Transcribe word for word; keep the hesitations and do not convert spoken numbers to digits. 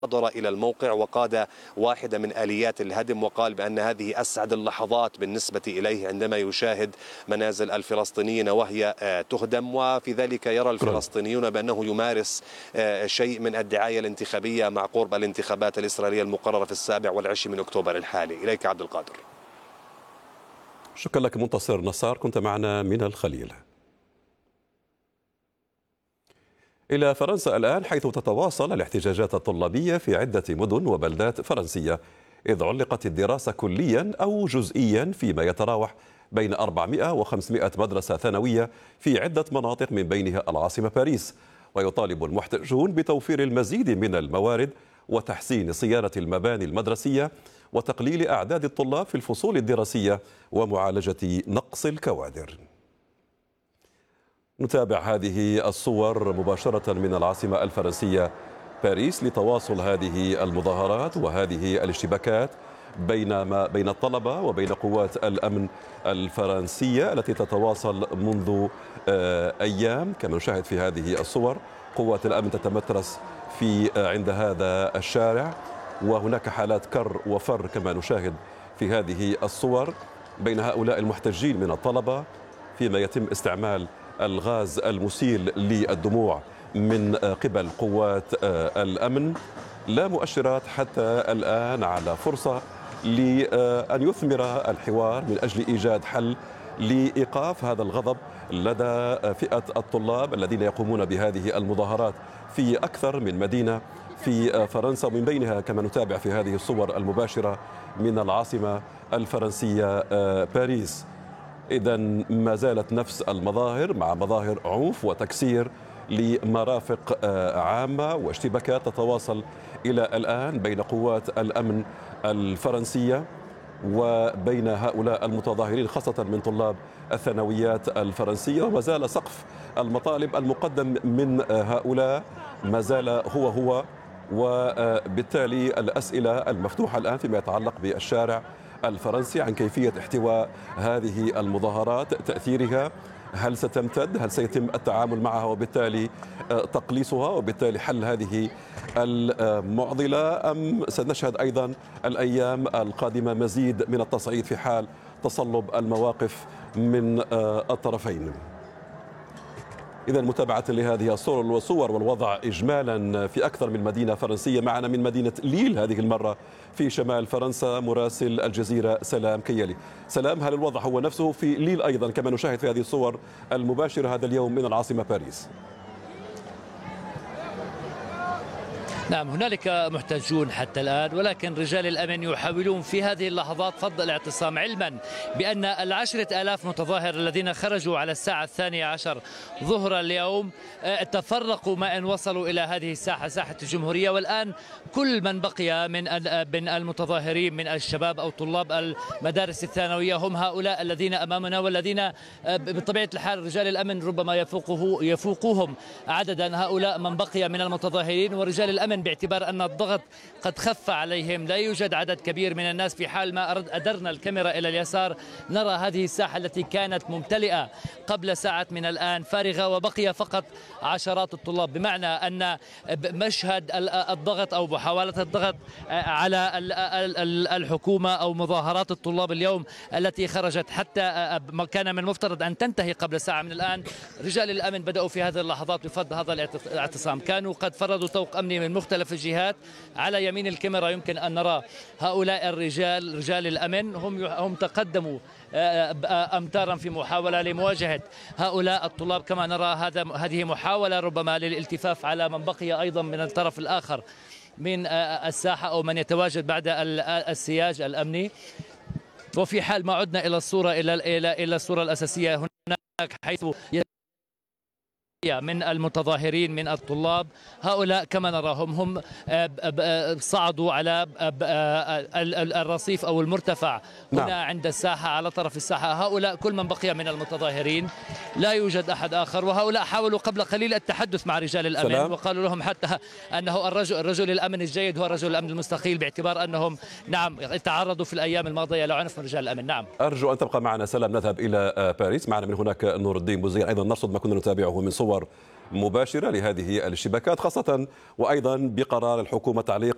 حضر إلى الموقع وقاد واحدة من آليات الهدم، وقال بأن هذه أسعد اللحظات بالنسبة إليه عندما يشاهد منازل الفلسطينيين وهي تهدم، وفي ذلك يرى الفلسطينيون بأنه يمارس شيء من الدعاية الانتخابية مع قرب الانتخابات الإسرائيلية المقررة في السابع والعشرين من أكتوبر الحالي. إليك عبد القادر. شكرا لك منتصر نصار، كنت معنا من الخليل. إلى فرنسا الآن، حيث تتواصل الاحتجاجات الطلابية في عدة مدن وبلدات فرنسية، إذ علقت الدراسة كليا أو جزئيا فيما يتراوح بين أربعمائة وخمسمائة مدرسة ثانوية في عدة مناطق من بينها العاصمة باريس. ويطالب المحتجون بتوفير المزيد من الموارد وتحسين صيانة المباني المدرسية وتقليل أعداد الطلاب في الفصول الدراسية ومعالجة نقص الكوادر. نتابع هذه الصور مباشرة من العاصمة الفرنسية باريس لتواصل هذه المظاهرات وهذه الاشتباكات بين ما بين الطلبة وبين قوات الأمن الفرنسية التي تتواصل منذ أيام. كما نشاهد في هذه الصور، قوات الأمن تتمترس في عند هذا الشارع، وهناك حالات كر وفر كما نشاهد في هذه الصور بين هؤلاء المحتجين من الطلبة، فيما يتم استعمال الغاز المسيل للدموع من قبل قوات الأمن. لا مؤشرات حتى الآن على فرصة لأن يثمر الحوار من أجل إيجاد حل لإيقاف هذا الغضب لدى فئة الطلاب الذين يقومون بهذه المظاهرات في أكثر من مدينة في فرنسا، ومن بينها كما نتابع في هذه الصور المباشرة من العاصمة الفرنسية باريس. إذا ما زالت نفس المظاهر مع مظاهر عنف وتكسير لمرافق عامة واشتباكات تتواصل إلى الآن بين قوات الأمن الفرنسية وبين هؤلاء المتظاهرين خاصة من طلاب الثانويات الفرنسية. وما زال سقف المطالب المقدم من هؤلاء ما زال هو هو، وبالتالي الأسئلة المفتوحة الآن فيما يتعلق بالشارع الفرنسي عن كيفية احتواء هذه المظاهرات، تأثيرها، هل ستمتد، هل سيتم التعامل معها وبالتالي تقليصها وبالتالي حل هذه المعضلة، أم سنشهد أيضا الأيام القادمة مزيد من التصعيد في حال تصلب المواقف من الطرفين. إذا متابعة لهذه الصور والصور والوضع إجمالا في أكثر من مدينة فرنسية. معنا من مدينة ليل هذه المرة في شمال فرنسا مراسل الجزيرة سلام كيالي. سلام، هل الوضع هو نفسه في ليل أيضا كما نشاهد في هذه الصور المباشرة هذا اليوم من العاصمة باريس؟ نعم، هنالك محتجون حتى الآن، ولكن رجال الأمن يحاولون في هذه اللحظات فض الاعتصام، علما بأن العشرة آلاف متظاهر الذين خرجوا على الساعة الثانية عشر ظهر اليوم تفرقوا ما أن وصلوا إلى هذه الساحة، ساحة الجمهورية. والآن كل من بقي من من المتظاهرين من الشباب أو طلاب المدارس الثانوية هم هؤلاء الذين أمامنا، والذين بطبيعة الحال رجال الأمن ربما يفوقه يفوقوهم عددا هؤلاء من بقي من المتظاهرين. ورجال الأمن باعتبار أن الضغط قد خف عليهم، لا يوجد عدد كبير من الناس. في حال ما أدرنا الكاميرا إلى اليسار نرى هذه الساحة التي كانت ممتلئة قبل ساعة من الآن فارغة، وبقي فقط عشرات الطلاب، بمعنى أن مشهد الضغط أو محاولة الضغط على الحكومة أو مظاهرات الطلاب اليوم التي خرجت حتى كان من المفترض أن تنتهي قبل ساعة من الآن، رجال الأمن بدأوا في هذه اللحظات بفض هذا الاعتصام. كانوا قد فرضوا طوق أمني من مختلف الجهات. على يمين الكاميرا يمكن أن نرى هؤلاء الرجال رجال الأمن هم هم تقدموا أمتارا في محاولة لمواجهة هؤلاء الطلاب. كما نرى هذا هذه محاولة ربما للالتفاف على من بقي أيضا من الطرف الآخر من الساحة أو من يتواجد بعد السياج الأمني. وفي حال ما عدنا إلى الصورة إلى إلى إلى الصورة الأساسية، هناك حيث من المتظاهرين من الطلاب، هؤلاء كما نراهم هم صعدوا على الرصيف أو المرتفع هنا نعم. عند الساحة على طرف الساحة. هؤلاء كل من بقي من المتظاهرين، لا يوجد أحد آخر. وهؤلاء حاولوا قبل قليل التحدث مع رجال الأمن سلام. وقالوا لهم حتى أنه الرجل الرجل الأمن الجيد هو رجل الأمن المستقيل، باعتبار أنهم نعم تعرضوا في الأيام الماضية لعنف من رجال الأمن. نعم، أرجو أن تبقى معنا سلام. نذهب إلى باريس، معنا من هناك نور الدين بوزير، أيضا نرصد ما كنا نتابعه من صور مباشرة لهذه الاشتباكات، خاصة وأيضا بقرار الحكومة تعليق